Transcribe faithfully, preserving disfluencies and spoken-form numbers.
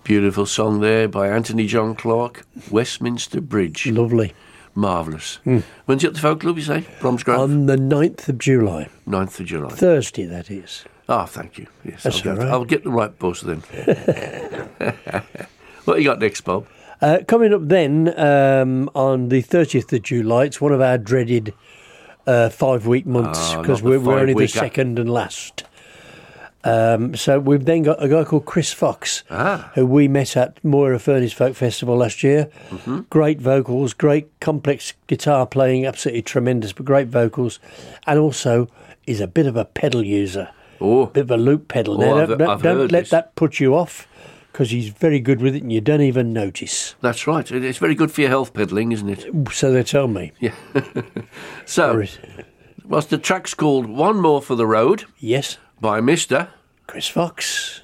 Beautiful song there by Anthony John Clark, Westminster Bridge. Lovely. Marvellous. Mm. When's you at the Folk Club, you say? Bromsgrove? On the ninth of July. ninth of July. Thursday, that is. Ah, oh, thank you. Yes, That's I'll, all get, right. I'll get the right bus then. What you got next, Bob? Uh, coming up then, um, on the thirtieth of July, it's one of our dreaded uh, five-week months, because oh, we're, we're only the weeker. second and last. Um, so we've then got a guy called Chris Fox, ah. who we met at Moira Furnace Folk Festival last year. Mm-hmm. Great vocals, great complex guitar playing, absolutely tremendous, but great vocals. And also, he's a bit of a pedal user, oh. a bit of a loop pedal. Oh, now, I've, don't I've don't heard let this. that put you off, because he's very good with it and you don't even notice. That's right. It- It's very good for your health pedalling, isn't it? So they tell me. Yeah. So, Or is- what's the track's called One More for the Road Yes, by Mister Chris Fox.